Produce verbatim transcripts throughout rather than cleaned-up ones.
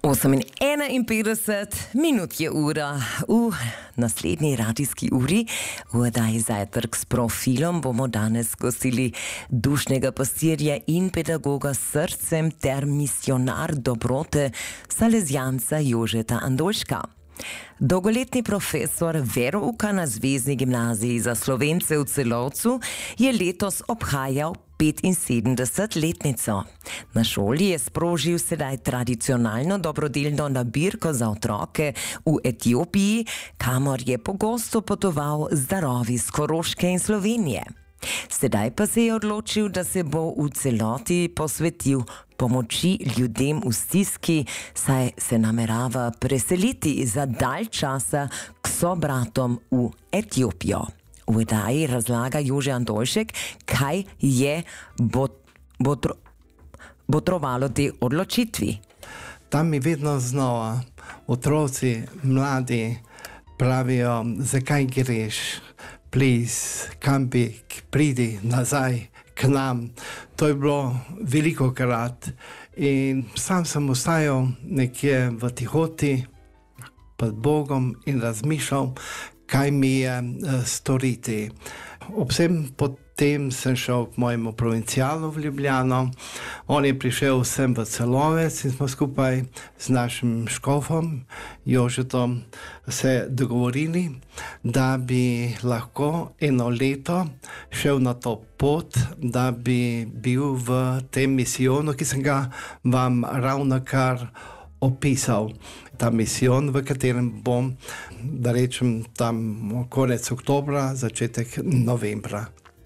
oseminpetdeset minut je ura. V naslednji radijski uri v oddaji Zajtrk s profilom bomo danes gostili dušnega pastirja in pedagoga s srcem ter misionar dobrote Salezijanca Jožeta Andoljška. Dolgoletni profesor verouka na Zvezni gimnaziji za Slovence v Celovcu je letos obhajal petinsedemdesetletnico. Na šoli je sprožil sedaj tradicionalno dobrodelno nabirko za otroke v Etiopiji, kamor je pogosto potoval z darovi iz Koroške in Slovenije. Sedaj pa se je odločil, da se bo v celoti posvetil pomoči ljudem v stiski, saj se namerava preseliti za dalj časa k sobratom v Etiopijo. V oddaji razlaga Jože Andoljšek, kaj je bot, botro, botrovalo te odločitvi. Tam mi vedno znova otroci, mladi pravijo, zakaj greš, please, kam bi, pridi nazaj k nam. To je bilo veliko krat in sam sem ostajal nekje v tihoti pred Bogom in razmišljal, kaj mi je uh, storiti. Obsem potem sem šel k mojemu provincialu v Ljubljano. On je prišel sem v Celovec in smo skupaj z našim škofom Jožetom se dogovorili, da bi lahko eno leto šel na to pot, da bi bil v tem misijonu, ki sem ga vam ravnokar opisal. Ta misijon, v katerem bom, da rečem, tam konec oktobra, začetek novembra.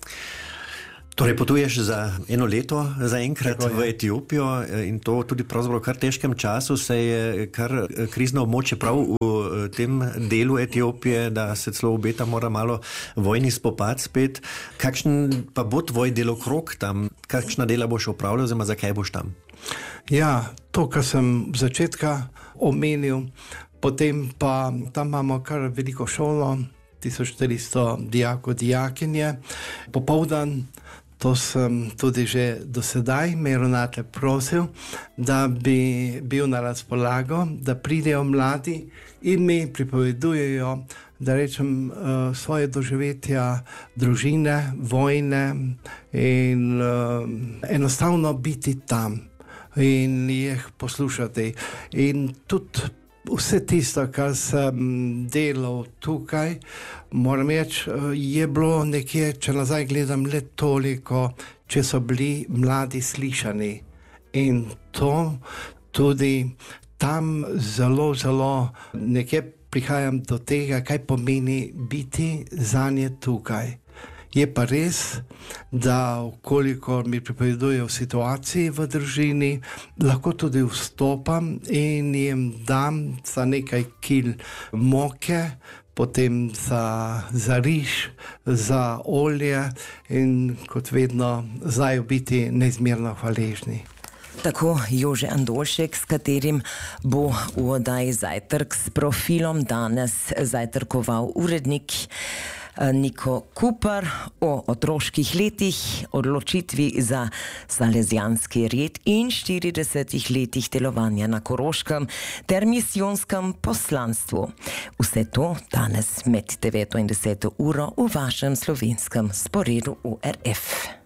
Torej potuješ za eno leto zaenkrat v Etiopijo in to tudi pravzaprav v kar težkem času, se je kar krizno območje prav v tem delu Etiopije, da se celo obeta mora malo vojni spopad spet. Kakšen pa bo tvoj delokrog tam? Kakšna dela boš opravljal, oziroma zakaj boš tam? Ja, to, kar sem v začetka omenil, potem pa tam imamo kar veliko šolo, tisoč štiristo dijakov, dijakinje. Popoldan, to sem tudi že do sedaj me ravnatelj prosil, da bi bil na razpolago, da pridejo mladi in mi pripovedujejo, da rečem, uh, svoje doživetja družine, vojne in uh, enostavno biti tam in jih poslušati. In tudi vse tisto, kar sem delal tukaj, moram reči, je bilo nekje, če nazaj gledam, le toliko, če so bili mladi slišani. In to tudi tam zelo, zelo nekje prihajam do tega, kaj pomeni biti zanje tukaj. Je pa res, da koliko mi pripovedujejo v situaciji v družini, lahko tudi vstopam in jim dam za nekaj kil moke, potem za, za riž, za olje in kot vedno znajo biti neizmerno hvaležni. Tako Jože Andoljšek, s katerim bo v oddaji Zajtrk s profilom danes zajtrkoval urednik Niko Kupar o otroških letih, odločitvi za Salezijanski red in štiridesetih letih delovanja na Koroškem ter misijonskem poslanstvu. Vse to danes med deveto in deseto uro v vašem slovenskem sporedu U R F.